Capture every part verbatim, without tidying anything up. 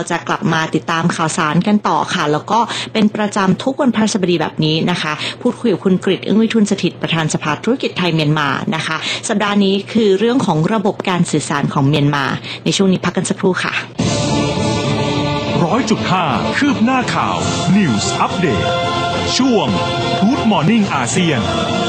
จะกลับมาติดตามข่าวสารกันต่อค่ะแล้วก็เป็นประจำทุกวันพฤหัสบดีแบบนี้นะคะพูดคุยกับคุณกฤษ อึ้งวิทูลสถิตประธานสภาธุรกิจไทยเมียนมานะคะสัปดาห์นี้คือเรื่องของระบบการสื่อสารของเมียนมาในช่วงนี้พักกันสักครู่ค่ะร้อยจุดห้าคืบหน้าข่าว News Update ช่วง Good Morning อาเซียน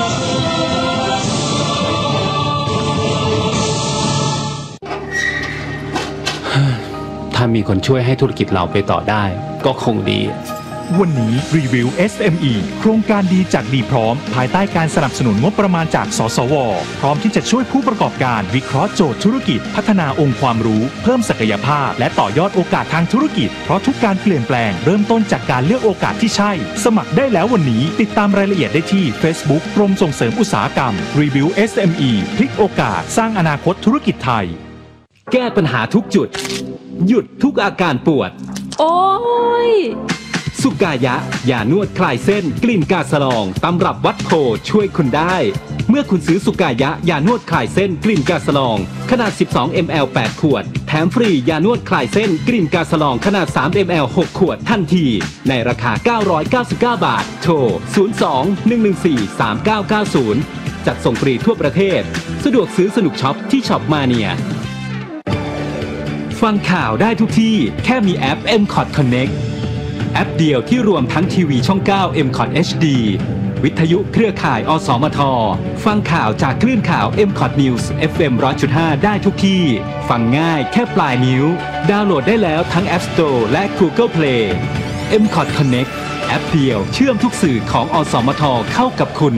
ถ้ามีคนช่วยให้ธุรกิจเราไปต่อได้ก็คงดีวันนี้รีวิว เอส เอ็ม อี โครงการดีจากดีพร้อมภายใต้การสนับสนุนงบประมาณจากสสวพร้อมที่จะช่วยผู้ประกอบการวิเคราะห์โจทย์ธุรกิจพัฒนาองค์ความรู้เพิ่มศักยภาพและต่อยอดโอกาสทางธุรกิจเพราะทุกการเปลี่ยนแปลงเริ่มต้นจากการเลือกโอกาสที่ใช่สมัครได้แล้ววันนี้ติดตามรายละเอียดได้ที่ Facebook กรมส่งเสริมอุตสาหกรรมรีวิว เอส เอ็ม อี พลิกโอกาสสร้างอนาคตธุรกิจไทยแก้ปัญหาทุกจุดหยุดทุกอาการปวดโอ้ยสุกายะยานวดคลายเส้นกลิ่นกาสลองตำรับวัดโพช่วยคุณได้เมื่อคุณซื้อสุกายะยานวดคลายเส้นกลิ่นกาสลองขนาด สิบสองมิลลิลิตร แปด ขวดแถมฟรียานวดคลายเส้นกลิ่นกาสลองขนาด สามมิลลิลิตร หก ขวดทันทีในราคาเก้าร้อยเก้าสิบเก้าบาทโทรศูนย์ สอง หนึ่ง หนึ่ง สี่ สาม เก้า เก้า ศูนย์จัดส่งฟรีทั่วประเทศสะดวกซื้อสนุกช็อปที่ช็อปมาเนียฟังข่าวได้ทุกที่แค่มีแอป เอ็ม คอท Connect แอปเดียวที่รวมทั้งทีวีช่อง เก้า เอ็ม คอท เอช ดี วิทยุเครือข่ายอสมทฟังข่าวจากคลื่นข่าว เอ็ม คอท News เอฟ เอ็ม หนึ่งร้อยจุดห้า ได้ทุกที่ฟังง่ายแค่ปลายนิ้วดาวน์โหลดได้แล้วทั้ง App Store และ Google Play เอ็ม คอท Connect แอปเดียวเชื่อมทุกสื่อของอสมทเข้ากับคุณ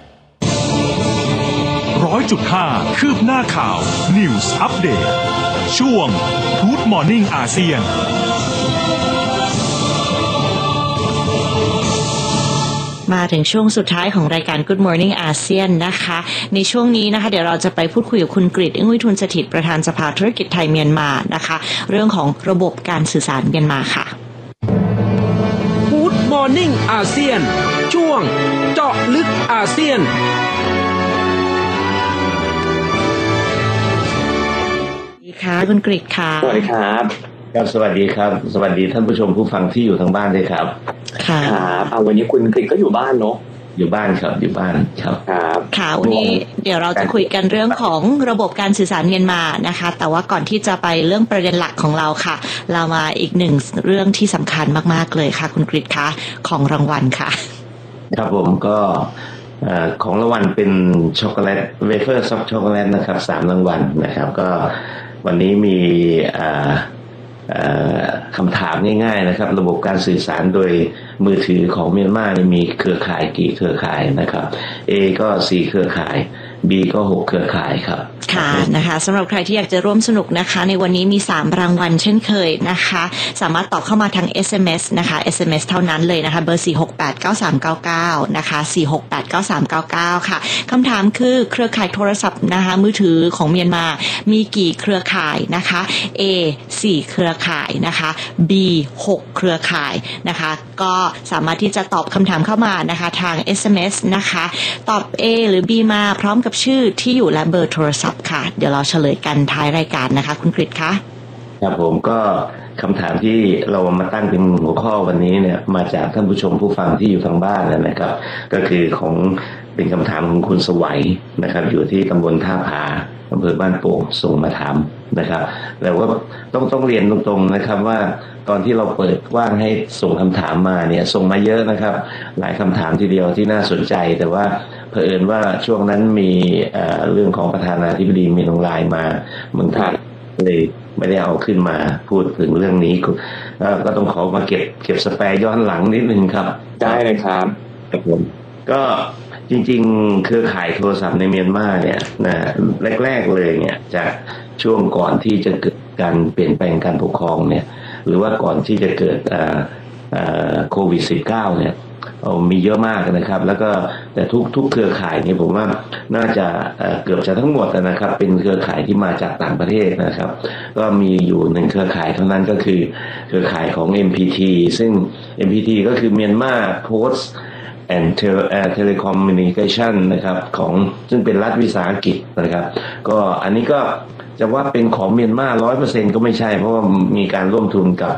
ร้อยจุดห้าคืบหน้าข่าว News Update ช่วง Good Morning อาเซียนมาถึงช่วงสุดท้ายของรายการ Good Morning อาเซียนนะคะในช่วงนี้นะคะเดี๋ยวเราจะไปพูดคุยกับคุณกฤษ อึ้งวิทูลสถิตประธานสภาธุรกิจไทยเมียนมานะคะเรื่องของระบบการสื่อสารเมียนมาค่ะ Good Morning อาเซียนช่วงเจาะลึกอาเซียนค่ะคุณกฤษค่ะสวัสดีครับครับสวัสดีครับสวัสดีท่านผู้ชมผู้ฟังที่อยู่ทางบ้านด้วยครับค่ะครับเอาวันนี้คุณกฤษก็อยู่บ้านเนาะอยู่บ้านครับอยู่บ้านครับครับค่ะวันนี้เดี๋ยวเราจะคุยกันเรื่องของระบบการสื่อสารเมียนมานะคะแต่ว่าก่อนที่จะไปเรื่องประเด็นหลักของเราค่ะเรามาอีกหนึ่งเรื่องที่สำคัญมากๆเลยค่ะคุณกฤษคะของรางวัลค่ะครับผมก็ของรางวัลเป็นช็อกโกแลตเวเฟอร์ซอฟต์ช็อกโกแลตนะครับสามรางวัลนะครับก็วันนี้มีคำถามง่ายๆนะครับระบบการสื่อสารโดยมือถือของเมียนมามีเครือข่ายกี่เครือข่ายนะครับ A ก็สี่เครือข่าย B ก็หกเครือข่ายครับค่ะนะคะสำหรับใครที่อยากจะร่วมสนุกนะคะในวันนี้มีสามรางวัลเช่นเคยนะคะสามารถตอบเข้ามาทาง เอส เอ็ม เอส นะคะ เอส เอ็ม เอส เท่านั้นเลยนะคะเบอร์สี่ หก แปด เก้า สาม เก้า เก้านะคะสี่ หก แปด เก้า สาม เก้า เก้าค่ะคำถามคือเครือข่ายโทรศัพท์นะคะมือถือของเมียนมามีกี่เครือข่ายนะคะ A สี่เครือข่ายนะคะ B หกเครือข่ายนะคะก็สามารถที่จะตอบคำถามเข้ามานะคะทาง เอส เอ็ม เอส นะคะตอบ A หรือ B มาพร้อมกับชื่อที่อยู่และเบอร์โทรศัพท์ค่ะเดี๋ยวเราเฉลยกันท้ายรายการนะคะคุณกฤษคะครับผมก็คำถามที่เรามาตั้งเป็นหัวข้อวันนี้เนี่ยมาจากท่านผู้ชมผู้ฟังที่อยู่ทางบ้านนะครับก็คือของเป็นคำถามของคุณสวัยนะครับอยู่ที่ตำบลท่าผาอำเภอบ้านโป่งส่งมาถามนะครับแล้วก็ต้องต้องเรียนตรงๆนะครับว่าตอนที่เราเปิดว่างให้ส่งคำถามมาเนี่ยส่งมาเยอะนะครับหลายคำถามทีเดียวที่น่าสนใจแต่ว่าเผอิญว่าช่วงนั้นมีเอ่อเรื่องของประธานาธิบดีมีลงไลน์มาเมืองไทยเลยไม่ได้เอาขึ้นมาพูดถึงเรื่องนี้ก็ต้องขอมาเก็บเก็บสแปร์ย้อนหลังนิดนึงครับได้เลยครับครับผมก็จริงๆเครือข่ายโทรศัพท์ในเมียนมาเนี่ยนะแรกๆเลยเนี่ยจากช่วงก่อนที่จะเกิดการเปลี่ยนแปลงการปกครองเนี่ยหรือว่าก่อนที่จะเกิดโควิด สิบเก้า เนี่ยมีเยอะมากนะครับแล้วก็แต่ทุกทุกเครือข่ายนี่ผมว่าน่าจะเกือบจะทั้งหมดนะครับเป็นเครือข่ายที่มาจากต่างประเทศนะครับก็มีอยู่หนึ่งเครือข่ายเท่านั้นก็คือเครือข่ายของ เอ็ม พี ที ซึ่ง เอ็ม พี ที ก็คือ Myanmar Post and Telecommunication นะครับของซึ่งเป็นรัฐวิสาหกิจนะครับก็อันนี้ก็จะว่าเป็นของเมียนมา ร้อยเปอร์เซ็นต์ ก็ไม่ใช่เพราะว่ามีการร่วมทุนกับ